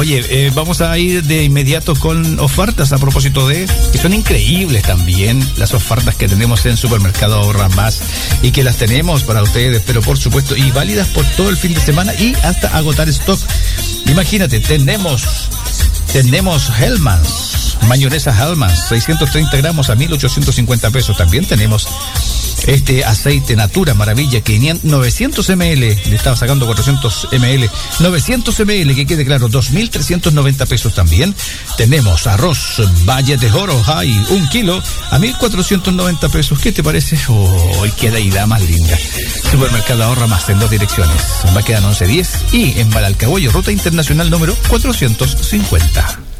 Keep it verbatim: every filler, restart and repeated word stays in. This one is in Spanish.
Oye, eh, vamos a ir de inmediato con ofertas a propósito de que son increíbles también las ofertas que tenemos en Supermercado Ahorra Más y que las tenemos para ustedes, pero por supuesto, y válidas por todo el fin de semana y hasta agotar stock. Imagínate, tenemos, tenemos Hellmann's, mayonesa Hellmann's, seiscientos treinta gramos a mil ochocientos cincuenta pesos. También tenemos este aceite Natura Maravilla, quinientos, novecientos mililitros, le estaba sacando cuatrocientos mililitros, novecientos mililitros, que quede claro, dos mil trescientos noventa pesos también. Tenemos arroz Valle de Oro High, un kilo a mil cuatrocientos noventa pesos. ¿Qué te parece? Oh, queda idea más linda. Supermercado Ahorra Más en dos direcciones. Va a quedar once diez y en Balalcahuello, ruta internacional número cuatrocientos cincuenta.